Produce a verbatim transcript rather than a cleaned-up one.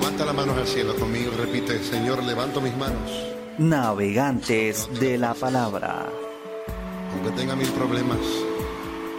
Levanta las manos al cielo conmigo y repite: Señor, levanto mis manos. Navegantes de la palabra. Aunque tenga mil problemas,